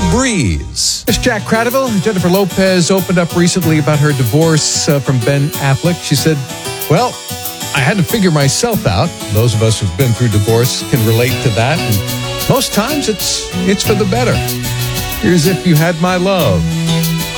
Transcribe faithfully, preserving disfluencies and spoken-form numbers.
Breeze. Miss Jack Cradaville, Jennifer Lopez opened up recently about her divorce uh, from Ben Affleck. She said, well, I had to figure myself out. Those of us who've been through divorce can relate to that. And most times it's it's for the better. Here's If You Had My Love.